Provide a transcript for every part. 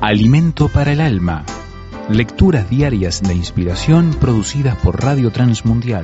Alimento para el alma. Lecturas diarias de inspiración producidas por Radio Transmundial.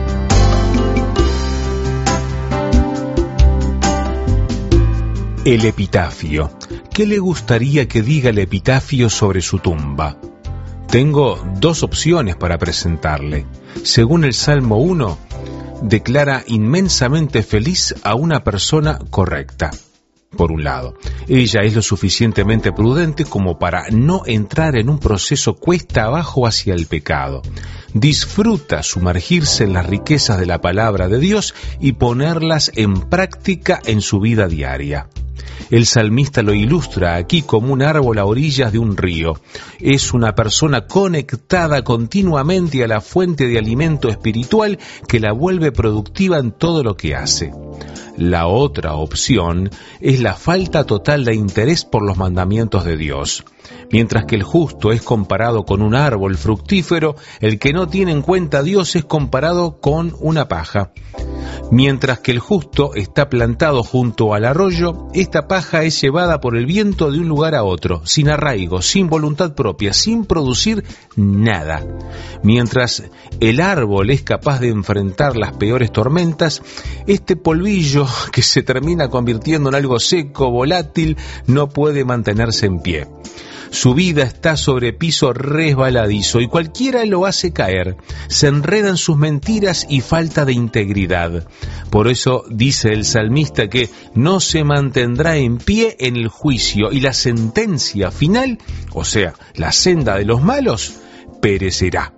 El epitafio. ¿Qué le gustaría que diga el epitafio sobre su tumba? Tengo dos opciones para presentarle. Según el Salmo 1, declara inmensamente feliz a una persona correcta. Por un lado, ella es lo suficientemente prudente como para no entrar en un proceso cuesta abajo hacia el pecado. Disfruta sumergirse en las riquezas de la palabra de Dios y ponerlas en práctica en su vida diaria. El salmista lo ilustra aquí como un árbol a orillas de un río. Es una persona conectada continuamente a la fuente de alimento espiritual que la vuelve productiva en todo lo que hace. La otra opción es la falta total de interés por los mandamientos de Dios. Mientras que el justo es comparado con un árbol fructífero, el que no tiene en cuenta a Dios es comparado con una paja. Mientras que el justo está plantado junto al arroyo, esta paja es llevada por el viento de un lugar a otro, sin arraigo, sin voluntad propia, sin producir nada. Mientras el árbol es capaz de enfrentar las peores tormentas, este polvillo que se termina convirtiendo en algo seco, volátil, no puede mantenerse en pie. Su vida está sobre piso resbaladizo y cualquiera lo hace caer. Se enreda en sus mentiras y falta de integridad. Por eso dice el salmista que no se mantendrá en pie en el juicio y la sentencia final, o sea, la senda de los malos, perecerá.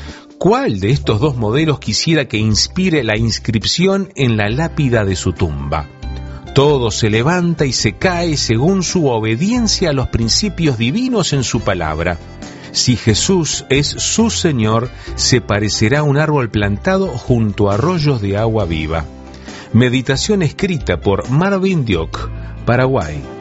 ¿Cuál de estos dos modelos quisiera que inspire la inscripción en la lápida de su tumba? Todo se levanta y se cae según su obediencia a los principios divinos en su palabra. Si Jesús es su Señor, se parecerá a un árbol plantado junto a arroyos de agua viva. Meditación escrita por Marvin Dioc, Paraguay.